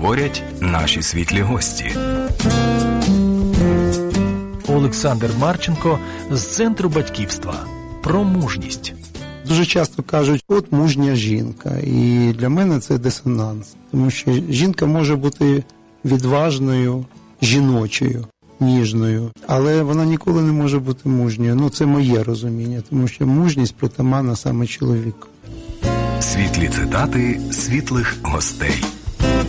говорять наші світлі гості. Олександр Марченко з Центру батьківства. Про мужність. Дуже часто кажуть, от мужня жінка. І для мене це дисонанс. Тому що жінка може бути відважною, жіночою, ніжною. Але вона ніколи не може бути мужньою. Це моє розуміння. Тому що мужність притаманна саме чоловіку. Світлі цитати світлих гостей.